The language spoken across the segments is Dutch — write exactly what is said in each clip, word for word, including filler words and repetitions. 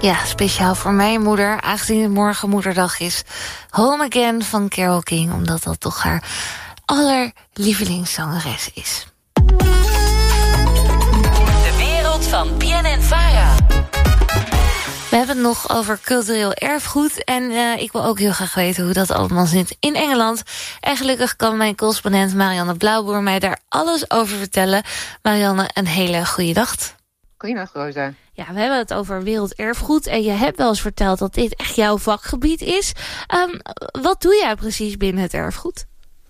Ja, speciaal voor mijn moeder, aangezien het morgen moederdag is. Home Again van Carole King, omdat dat toch haar allerlievelingszangeres is. De wereld van B N N Vara. We hebben het nog over cultureel erfgoed. En uh, ik wil ook heel graag weten hoe dat allemaal zit in Engeland. En gelukkig kan mijn correspondent Marianne Blauwboer mij daar alles over vertellen. Marianne, een hele goede dag. Goeiedag, Rosa. Ja, we hebben het over werelderfgoed. En je hebt wel eens verteld dat dit echt jouw vakgebied is. Um, wat doe jij precies binnen het erfgoed?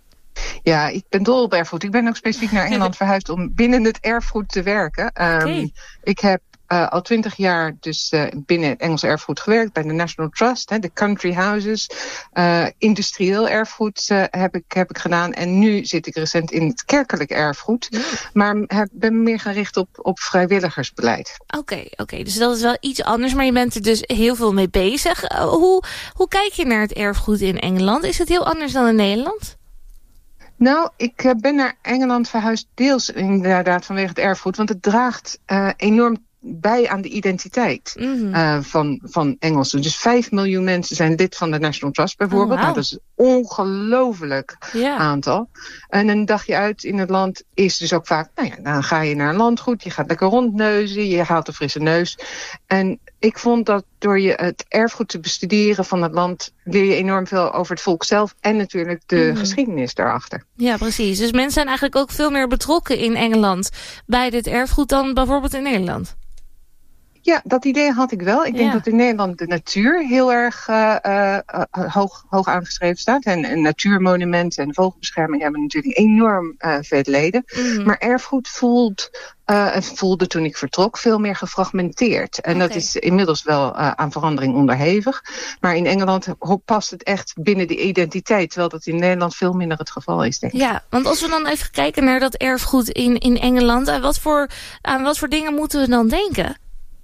Ja, ik ben dol op erfgoed. Ik ben ook specifiek naar Engeland verhuisd om binnen het erfgoed te werken. Um, okay. Ik heb uh, al twintig jaar dus uh, binnen het Engels erfgoed gewerkt. Bij de National Trust, hè, de country houses. Uh, industrieel erfgoed uh, heb, ik, heb ik gedaan. En nu zit ik recent in het kerkelijk erfgoed. Ja. Maar heb, ben meer gericht op, op vrijwilligersbeleid. Oké, okay, oké. Okay. Dus dat is wel iets anders. Maar je bent er dus heel veel mee bezig. Uh, hoe, hoe kijk je naar het erfgoed in Engeland? Is het heel anders dan in Nederland? Nou, ik uh, ben naar Engeland verhuisd deels inderdaad vanwege het erfgoed. Want het draagt uh, enorm bij aan de identiteit mm-hmm. uh, van, van Engelsen. Dus vijf miljoen mensen zijn lid van de National Trust bijvoorbeeld. Oh, wow. Nou, dat is een ongelooflijk yeah. aantal. En een dagje uit in het land is dus ook vaak, nou ja, dan ga je naar een landgoed, je gaat lekker rondneuzen, je haalt een frisse neus. En ik vond dat door je het erfgoed te bestuderen van het land, leer je enorm veel over het volk zelf en natuurlijk de mm-hmm. geschiedenis daarachter. Ja, precies. Dus mensen zijn eigenlijk ook veel meer betrokken in Engeland bij dit erfgoed dan bijvoorbeeld in Nederland. Ja, dat idee had ik wel. Ik denk ja. dat in Nederland de natuur heel erg uh, uh, hoog, hoog aangeschreven staat. En, en natuurmonumenten en vogelbescherming hebben natuurlijk enorm uh, veel leden. Mm-hmm. Maar erfgoed voelt, uh, voelde toen ik vertrok veel meer gefragmenteerd. En okay. dat is inmiddels wel uh, aan verandering onderhevig. Maar in Engeland past het echt binnen de identiteit. Terwijl dat in Nederland veel minder het geval is, denk ik. Ja, want als we dan even kijken naar dat erfgoed in, in Engeland. Aan wat, voor, aan wat voor dingen moeten we dan denken?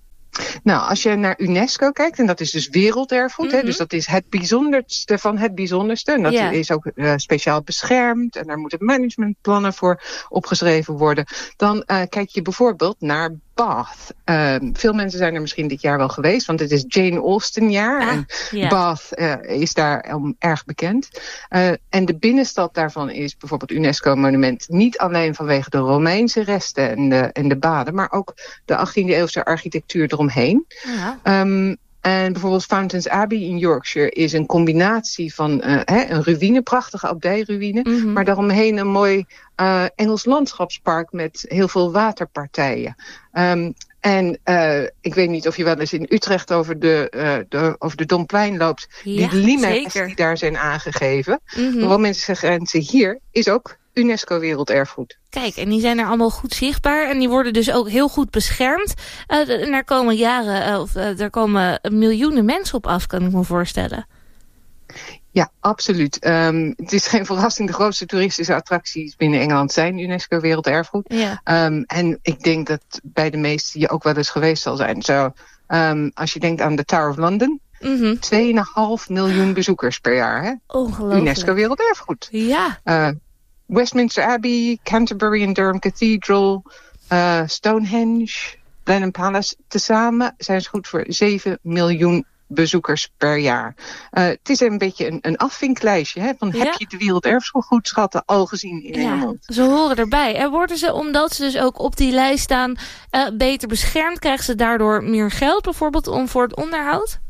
Nou, als je naar UNESCO kijkt, en dat is dus werelderfgoed, mm-hmm. hè, dus dat is het bijzonderste van het bijzonderste. En dat yeah. is ook uh, speciaal beschermd en daar moeten managementplannen voor opgeschreven worden. Dan uh, kijk je bijvoorbeeld naar Bath. Uh, veel mensen zijn er misschien dit jaar wel geweest, want het is Jane Austen jaar. Ah, en yeah. Bath uh, is daar um, erg bekend. Uh, en de binnenstad daarvan is bijvoorbeeld UNESCO-monument. Niet alleen vanwege de Romeinse resten en de, en de baden, maar ook de achttiende eeuwse architectuur eromheen. Ja. Um, En bijvoorbeeld Fountains Abbey in Yorkshire is een combinatie van uh, hè, een ruïne, prachtige abdijruïne, mm-hmm. maar daaromheen een mooi uh, Engels landschapspark met heel veel waterpartijen. Um, en uh, ik weet niet of je wel eens in Utrecht over de, uh, de, over de Domplein loopt. Ja, die limes die daar zijn aangegeven. Mm-hmm. Waar mensen grenzen hier is ook UNESCO Werelderfgoed. Kijk, en die zijn er allemaal goed zichtbaar. En die worden dus ook heel goed beschermd. Uh, en daar komen jaren, uh, of uh, er komen miljoenen mensen op af, kan ik me voorstellen. Ja, absoluut. Um, het is geen verrassing. De grootste toeristische attracties binnen Engeland zijn UNESCO Werelderfgoed. Ja. Um, en ik denk dat bij de meesten je ook wel eens geweest zal zijn. Zo, um, als je denkt aan de Tower of London. Mm-hmm. twee komma vijf miljoen bezoekers per jaar. Hè? Ongelooflijk. UNESCO Werelderfgoed. Ja. Uh, Westminster Abbey, Canterbury and Durham Cathedral, uh, Stonehenge, Blenheim Palace. Tezamen zijn ze goed voor zeven miljoen bezoekers per jaar. Uh, het is een beetje een, een afvinklijstje. Hè? Van, ja. Heb je de werelderfgoedschatten al gezien in ja, Engeland? Ze horen erbij. En worden ze, omdat ze dus ook op die lijst staan, uh, beter beschermd? Krijgen ze daardoor meer geld bijvoorbeeld om voor het onderhoud?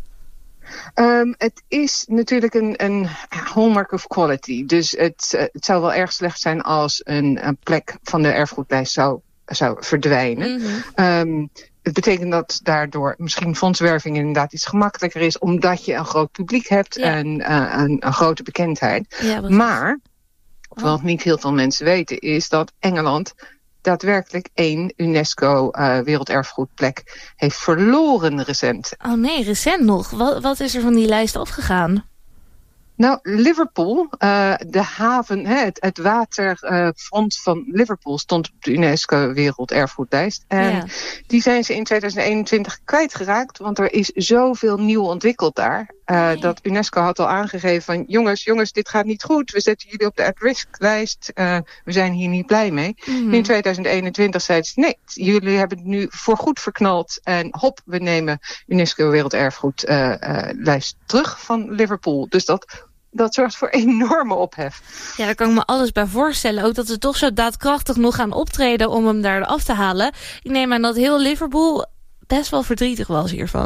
Um, het is natuurlijk een, een hallmark of quality. Dus het, uh, het zou wel erg slecht zijn als een, een plek van de erfgoedlijst zou, zou verdwijnen. Mm-hmm. Um, het betekent dat daardoor misschien fondswerving inderdaad iets gemakkelijker is, omdat je een groot publiek hebt ja. en uh, een, een grote bekendheid. Ja, maar, oh. wat niet heel veel mensen weten, is dat Engeland daadwerkelijk één UNESCO uh, werelderfgoedplek heeft verloren recent. Oh nee, recent nog. Wat, wat is er van die lijst afgegaan? Nou, Liverpool, uh, de haven, hè, het, het waterfront uh, van Liverpool stond op de UNESCO Werelderfgoedlijst. En ja. die zijn ze in tweeduizend eenentwintig kwijtgeraakt, want er is zoveel nieuw ontwikkeld daar. Uh, nee. Dat UNESCO had al aangegeven van jongens, jongens, dit gaat niet goed. We zetten jullie op de at-risk lijst. Uh, we zijn hier niet blij mee. Mm-hmm. In tweeduizend eenentwintig zeiden ze nee, jullie hebben het nu voorgoed verknald. En hop, we nemen UNESCO Werelderfgoedlijst uh, uh, terug van Liverpool. Dus dat... Dat zorgt voor enorme ophef. Ja, daar kan ik me alles bij voorstellen. Ook dat ze toch zo daadkrachtig nog gaan optreden om hem daar af te halen. Ik neem aan dat heel Liverpool best wel verdrietig was hiervan.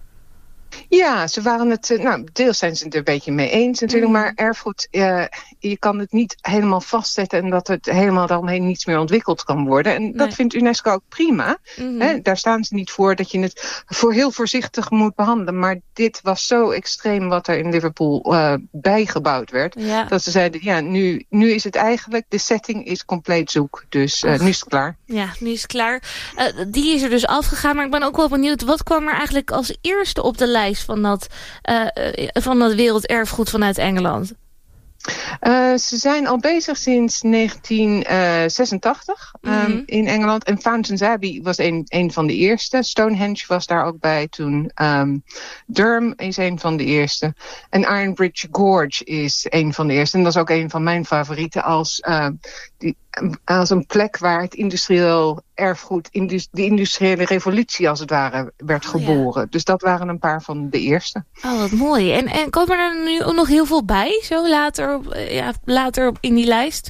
Ja, ze waren het... Nou, deels zijn ze het er een beetje mee eens natuurlijk. Mm. Maar erfgoed, uh, je kan het niet helemaal vastzetten... en dat het helemaal daaromheen niets meer ontwikkeld kan worden. En nee. dat vindt UNESCO ook prima. Mm-hmm. Hè? Daar staan ze niet voor dat je het voor heel voorzichtig moet behandelen. Maar dit was zo extreem wat er in Liverpool uh, bijgebouwd werd. Ja. Dat ze zeiden, ja, nu, nu is het eigenlijk... de setting is compleet zoek. Dus uh, nu is het klaar. Ja, nu is het klaar. Uh, die is er dus afgegaan. Maar ik ben ook wel benieuwd... wat kwam er eigenlijk als eerste op de lijst... van dat, uh, van dat werelderfgoed vanuit Engeland? Uh, ze zijn al bezig sinds negentien zesentachtig mm-hmm. um, in Engeland. En Fountains Abbey was een, een van de eerste. Stonehenge was daar ook bij toen. Um, Durham is een van de eerste. En Iron Bridge Gorge is een van de eerste. En dat is ook een van mijn favorieten als, uh, die, als een plek waar het industrieel erfgoed, indus, de industriële revolutie als het ware, werd geboren. Oh, ja. Dus dat waren een paar van de eerste. Oh, wat mooi. En, en komen er nu ook nog heel veel bij, zo later, ja, later in die lijst?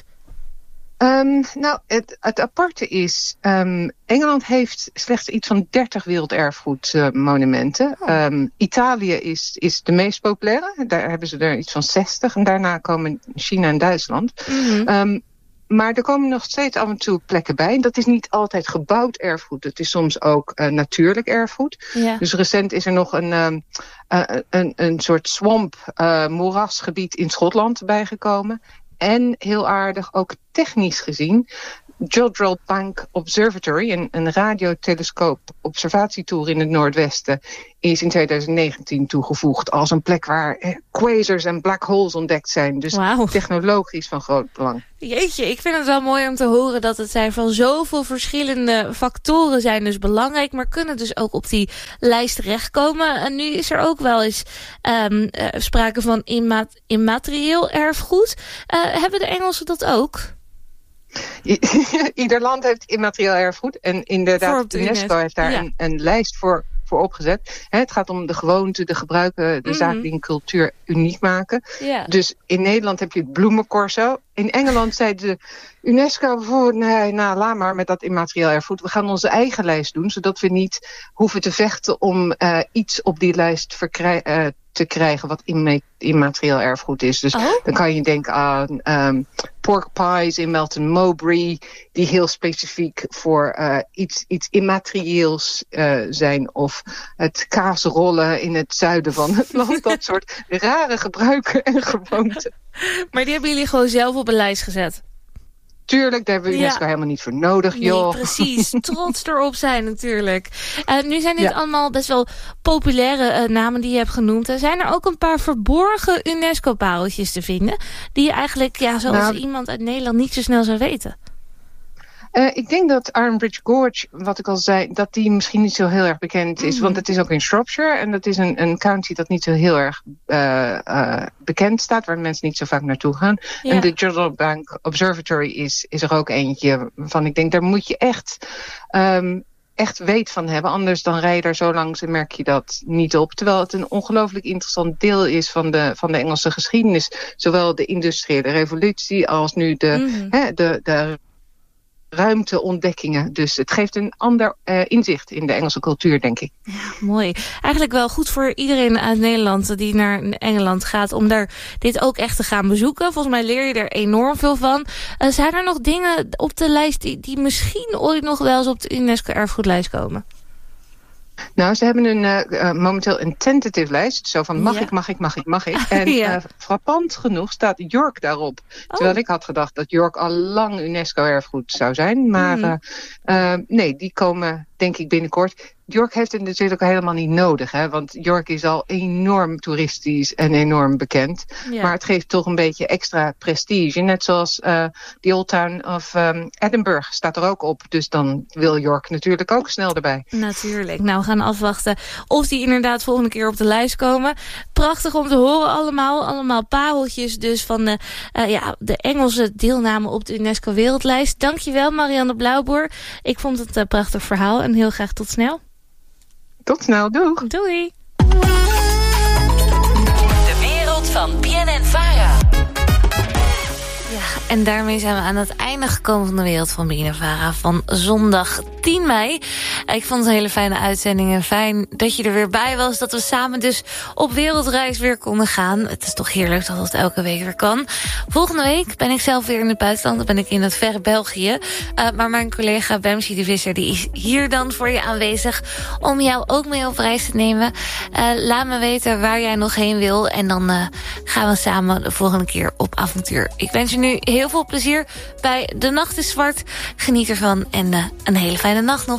Um, nou, het, het aparte is, um, Engeland heeft slechts iets van dertig werelderfgoedmonumenten. Uh, oh. um, Italië is, is de meest populaire. Daar hebben ze er iets van zestig. En daarna komen China en Duitsland. Mm-hmm. Um, Maar er komen nog steeds af en toe plekken bij. Dat is niet altijd gebouwd erfgoed. Het is soms ook uh, natuurlijk erfgoed. Ja. Dus recent is er nog een, um, uh, een, een soort swamp, uh, moerasgebied in Schotland bijgekomen. En heel aardig, ook technisch gezien... Jodrell Bank Observatory, een, een radiotelescoop observatietour in het Noordwesten, is in tweeduizend negentien toegevoegd als een plek waar eh, quasars en black holes ontdekt zijn. Dus wow. Technologisch van groot belang. Jeetje, ik vind het wel mooi om te horen dat het zijn van zoveel verschillende factoren zijn dus belangrijk, maar kunnen dus ook op die lijst terechtkomen. En nu is er ook wel eens um, uh, sprake van imma- immaterieel erfgoed. Uh, hebben de Engelsen dat ook? Ieder land heeft immaterieel erfgoed. En inderdaad, UNESCO, UNESCO heeft daar ja. een, een lijst voor, voor opgezet. He, het gaat om de gewoonten, de gebruiken, de mm-hmm. zaken die een cultuur uniek maken. Ja. Dus in Nederland heb je het bloemencorso. In Engeland zei de UNESCO bijvoorbeeld, nee, nou, laat maar met dat immaterieel erfgoed. We gaan onze eigen lijst doen, zodat we niet hoeven te vechten om uh, iets op die lijst verkrij- uh, te krijgen wat imme- immaterieel erfgoed is. Dus oh? dan kan je denken aan um, pork pies in Melton Mowbray, die heel specifiek voor uh, iets, iets immaterieels uh, zijn. Of het kaasrollen in het zuiden van het land. Dat soort rare gebruiken en gewoonten. Maar die hebben jullie gewoon zelf op een lijst gezet? Tuurlijk, daar hebben we UNESCO ja. helemaal niet voor nodig, joh. Nee, precies. Trots erop zijn natuurlijk. Uh, nu zijn dit ja. allemaal best wel populaire uh, namen die je hebt genoemd. Er zijn er ook een paar verborgen UNESCO-pareltjes te vinden, die je eigenlijk, ja, zoals nou, iemand uit Nederland niet zo snel zou weten. Uh, ik denk dat Iron Bridge Gorge, wat ik al zei, dat die misschien niet zo heel erg bekend is. Mm. Want het is ook in Shropshire en dat is een, een county dat niet zo heel erg uh, uh, bekend staat, waar mensen niet zo vaak naartoe gaan. Ja. En de Jodrell Bank Observatory is, is er ook eentje van. Ik denk, daar moet je echt, um, echt weet van hebben. Anders dan rij je daar zo langs en merk je dat niet op. Terwijl het een ongelooflijk interessant deel is van de, van de Engelse geschiedenis. Zowel de industriële revolutie als nu de, mm. hè, de, de ruimteontdekkingen. Dus het geeft een ander uh, inzicht in de Engelse cultuur, denk ik. Ja, mooi. Eigenlijk wel goed voor iedereen uit Nederland die naar Engeland gaat om daar dit ook echt te gaan bezoeken. Volgens mij leer je er enorm veel van. Uh, zijn er nog dingen op de lijst die, die misschien ooit nog wel eens op de UNESCO-erfgoedlijst komen? Nou, ze hebben een, uh, uh, momenteel een tentative lijst. Zo van mag ja. ik, mag ik, mag ik, mag ik. En ja. uh, frappant genoeg staat York daarop. Oh. Terwijl ik had gedacht dat York al lang UNESCO-erfgoed zou zijn. Maar mm. uh, uh, nee, die komen denk ik binnenkort. York heeft het natuurlijk helemaal niet nodig. Hè? Want York is al enorm toeristisch en enorm bekend. Ja. Maar het geeft toch een beetje extra prestige. Net zoals uh, the Old Town of um, Edinburgh staat er ook op. Dus dan wil York natuurlijk ook snel erbij. Natuurlijk. Nou, we gaan afwachten of die inderdaad volgende keer op de lijst komen. Prachtig. prachtig om te horen allemaal. Allemaal pareltjes dus van de, uh, ja, de Engelse deelname op de UNESCO Wereldlijst. Dankjewel, Marianne Blauwboer. Ik vond het een prachtig verhaal en heel graag tot snel. Tot snel, doeg. Doei. De wereld van B N N Vara. Ja, en daarmee zijn we aan het einde gekomen van de wereld van B N N Vara van zondag tien mei. Ik vond het een hele fijne uitzending en fijn dat je er weer bij was. Dat we samen dus op wereldreis weer konden gaan. Het is toch heerlijk dat het elke week weer kan. Volgende week ben ik zelf weer in het buitenland. Dan ben ik in het verre België. Uh, maar mijn collega Bemsie de Visser die is hier dan voor je aanwezig om jou ook mee op reis te nemen. Uh, laat me weten waar jij nog heen wil. En dan uh, gaan we samen de volgende keer op avontuur. Ik wens je nu heel veel plezier bij De Nacht is Zwart. Geniet ervan en uh, een hele fijne nacht nog.